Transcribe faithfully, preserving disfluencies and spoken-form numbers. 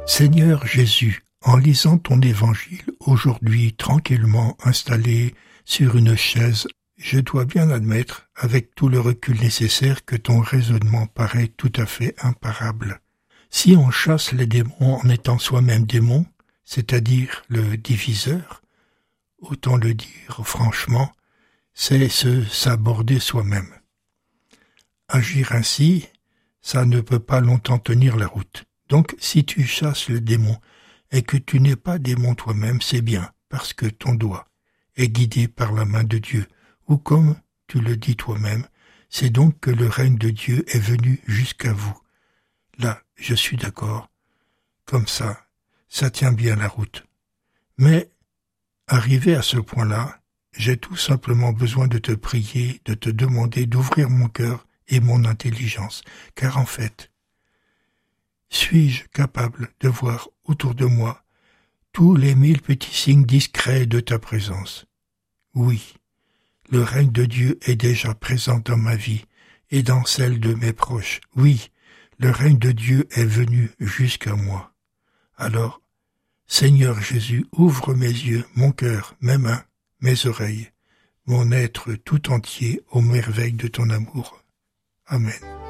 Seigneur Jésus, en lisant ton évangile, aujourd'hui tranquillement installé sur une chaise, je dois bien admettre, avec tout le recul nécessaire, que ton raisonnement paraît tout à fait imparable. Si on chasse les démons en étant soi-même démon, c'est-à-dire le diviseur, autant le dire franchement, c'est se s'aborder soi-même. Agir ainsi, ça ne peut pas longtemps tenir la route. Donc, si tu chasses le démon et que tu n'es pas démon toi-même, c'est bien, parce que ton doigt est guidé par la main de Dieu, ou comme tu le dis toi-même, c'est donc que le règne de Dieu est venu jusqu'à vous. Là, je suis d'accord. Comme ça, ça tient bien la route. Mais, arrivé à ce point-là, j'ai tout simplement besoin de te prier, de te demander d'ouvrir mon cœur et mon intelligence, car en fait, suis-je capable de voir autour de moi tous les mille petits signes discrets de ta présence? Oui, le règne de Dieu est déjà présent dans ma vie et dans celle de mes proches. Oui, le règne de Dieu est venu jusqu'à moi. Alors, Seigneur Jésus, ouvre mes yeux, mon cœur, mes mains, mes oreilles, mon être tout entier aux merveilles de ton amour. Amen.